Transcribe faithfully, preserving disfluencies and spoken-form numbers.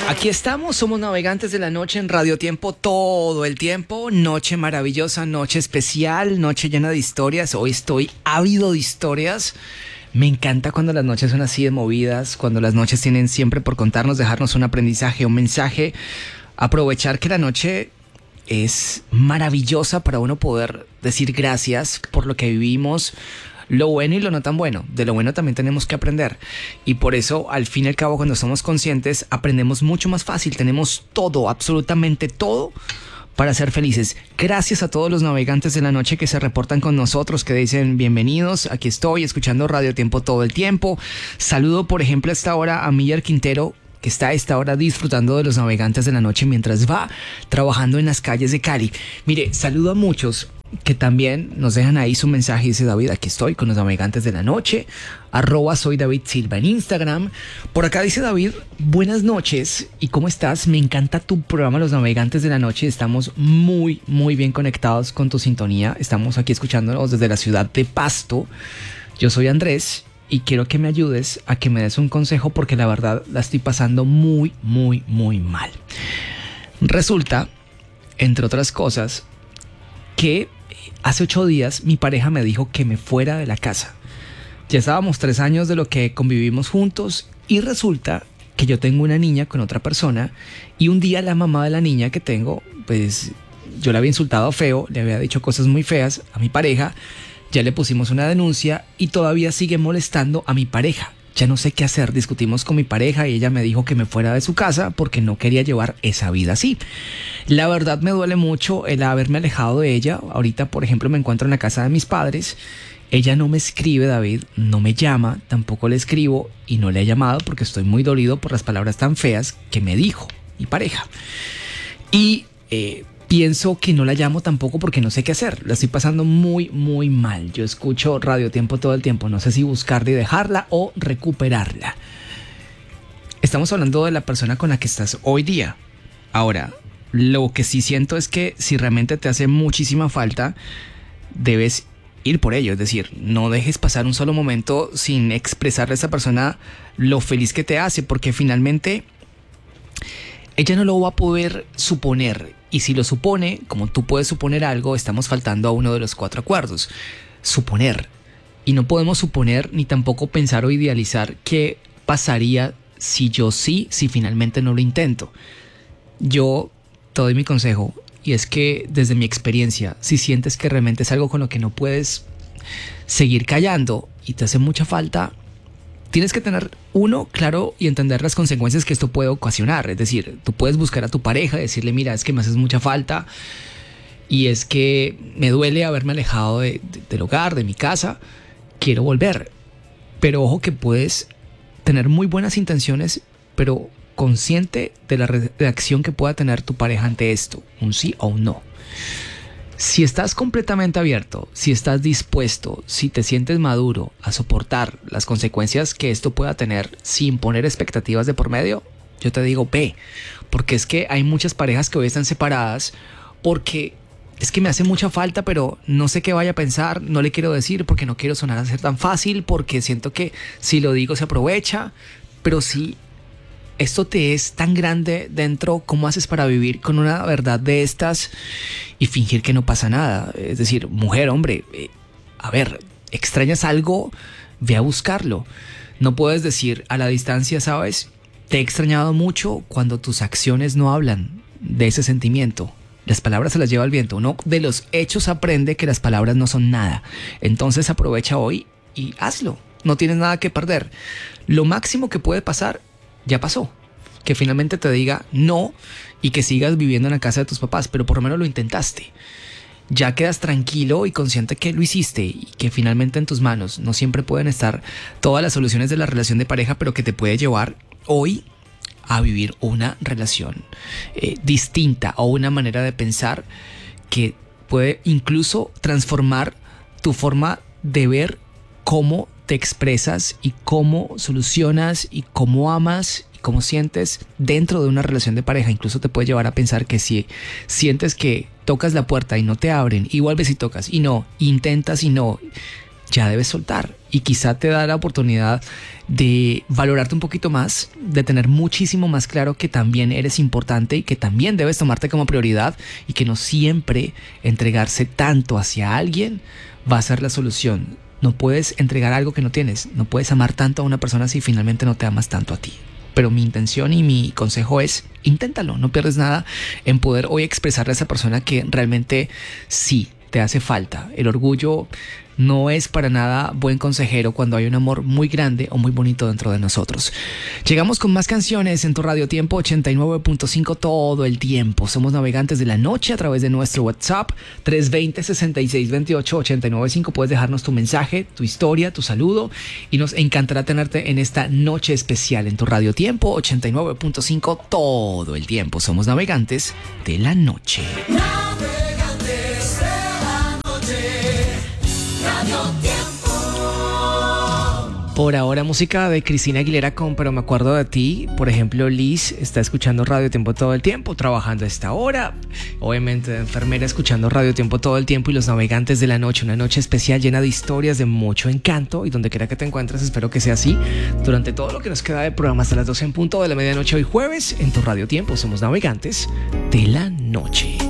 Aquí estamos, somos Navegantes de la Noche en Radio Tiempo todo el tiempo. Noche maravillosa, noche especial, noche llena de historias. Hoy estoy ávido de historias. Me encanta cuando las noches son así de movidas, cuando las noches tienen siempre por contarnos, dejarnos un aprendizaje, un mensaje. Aprovechar que la noche es maravillosa para uno poder decir gracias por lo que vivimos, lo bueno y lo no tan bueno. De lo bueno también tenemos que aprender. Y por eso, al fin y al cabo, cuando somos conscientes, aprendemos mucho más fácil. Tenemos todo, absolutamente todo, para ser felices. Gracias a todos los navegantes de la noche que se reportan con nosotros, que dicen bienvenidos, aquí estoy escuchando Radio Tiempo todo el tiempo. Saludo, por ejemplo, a esta hora a Miller Quintero, que está a esta hora disfrutando de los navegantes de la noche mientras va trabajando en las calles de Cali. Mire, saludo a muchos que también nos dejan ahí su mensaje. Dice David, aquí estoy con los navegantes de la noche, arroba soy David Silva en Instagram. Por acá dice David, buenas noches, ¿y cómo estás? Me encanta tu programa Los Navegantes de la Noche. Estamos muy, muy bien conectados con tu sintonía. Estamos aquí escuchándonos desde la ciudad de Pasto. Yo soy Andrés y quiero que me ayudes a que me des un consejo, porque la verdad la estoy pasando muy, muy, muy mal. Resulta, entre otras cosas, que hace ocho días mi pareja me dijo que me fuera de la casa. Ya estábamos tres años de lo que convivimos juntos y resulta que yo tengo una niña con otra persona y un día la mamá de la niña que tengo, pues yo le había insultado feo, le había dicho cosas muy feas a mi pareja, ya le pusimos una denuncia y todavía sigue molestando a mi pareja. Ya no sé qué hacer, discutimos con mi pareja y ella me dijo que me fuera de su casa porque no quería llevar esa vida así. La verdad me duele mucho el haberme alejado de ella. Ahorita, por ejemplo, me encuentro en la casa de mis padres. Ella no me escribe, David, no me llama, tampoco le escribo y no le he llamado porque estoy muy dolido por las palabras tan feas que me dijo mi pareja. Y eh, pienso que no la llamo tampoco porque no sé qué hacer. La estoy pasando muy, muy mal. Yo escucho Radio Tiempo todo el tiempo. No sé si buscarla y dejarla o recuperarla. Estamos hablando de la persona con la que estás hoy día. Ahora, lo que sí siento es que si realmente te hace muchísima falta, debes ir por ello. Es decir, no dejes pasar un solo momento sin expresarle a esa persona lo feliz que te hace, porque finalmente ella no lo va a poder suponer. Y si lo supone, como tú puedes suponer algo, estamos faltando a uno de los cuatro acuerdos: suponer. Y no podemos suponer ni tampoco pensar o idealizar qué pasaría si yo sí, si finalmente no lo intento. Yo te doy mi consejo, y es que desde mi experiencia, si sientes que realmente es algo con lo que no puedes seguir callando y te hace mucha falta, tienes que tener, uno, claro, y entender las consecuencias que esto puede ocasionar. Es decir, tú puedes buscar a tu pareja y decirle, mira, es que me haces mucha falta y es que me duele haberme alejado de, de, del hogar, de mi casa, quiero volver. Pero ojo que puedes tener muy buenas intenciones, pero consciente de la reacción que pueda tener tu pareja ante esto, un sí o un no. Si estás completamente abierto, si estás dispuesto, si te sientes maduro a soportar las consecuencias que esto pueda tener sin poner expectativas de por medio, yo te digo ve, porque es que hay muchas parejas que hoy están separadas porque es que me hace mucha falta, pero no sé qué vaya a pensar, no le quiero decir porque no quiero sonar a ser tan fácil, porque siento que si lo digo se aprovecha. Pero si esto te es tan grande dentro, ¿cómo haces para vivir con una verdad de estas y fingir que no pasa nada? Es decir, mujer, hombre, eh, a ver, extrañas algo, ve a buscarlo. No puedes decir a la distancia, ¿sabes? Te he extrañado mucho, cuando tus acciones no hablan de ese sentimiento. Las palabras se las lleva el viento. Uno de los hechos aprende que las palabras no son nada. Entonces aprovecha hoy y hazlo. No tienes nada que perder. Lo máximo que puede pasar ya pasó, que finalmente te diga no y que sigas viviendo en la casa de tus papás, pero por lo menos lo intentaste. Ya quedas tranquilo y consciente que lo hiciste y que finalmente en tus manos no siempre pueden estar todas las soluciones de la relación de pareja, pero que te puede llevar hoy a vivir una relación eh, distinta o una manera de pensar que puede incluso transformar tu forma de ver cómo te expresas y cómo solucionas y cómo amas y cómo sientes dentro de una relación de pareja. Incluso te puede llevar a pensar que si sientes que tocas la puerta y no te abren, y vuelves y tocas y no, intentas y no, ya debes soltar. Y quizá te da la oportunidad de valorarte un poquito más, de tener muchísimo más claro que también eres importante y que también debes tomarte como prioridad, y que no siempre entregarse tanto hacia alguien va a ser la solución. No puedes entregar algo que no tienes, no puedes amar tanto a una persona si finalmente no te amas tanto a ti. Pero mi intención y mi consejo es, inténtalo, no pierdes nada en poder hoy expresarle a esa persona que realmente sí te hace falta. El orgullo no es para nada buen consejero cuando hay un amor muy grande o muy bonito dentro de nosotros. Llegamos con más canciones en tu Radio Tiempo ochenta y nueve punto cinco todo el tiempo. Somos navegantes de la noche a través de nuestro WhatsApp tres dos cero, sesenta y seis veintiocho, ochenta y nueve cinco. Puedes dejarnos tu mensaje, tu historia, tu saludo, y nos encantará tenerte en esta noche especial en tu Radio Tiempo ochenta y nueve punto cinco todo el tiempo. Somos navegantes de la noche. Por ahora, música de Cristina Aguilera con Pero me acuerdo de ti. Por ejemplo, Liz está escuchando Radio Tiempo todo el tiempo, trabajando a esta hora. Obviamente, de enfermera, escuchando Radio Tiempo todo el tiempo. Y los navegantes de la noche, una noche especial llena de historias, de mucho encanto. Y donde quiera que te encuentres, espero que sea así durante todo lo que nos queda de programa hasta las doce en punto de la medianoche hoy jueves. En tu Radio Tiempo somos navegantes de la noche.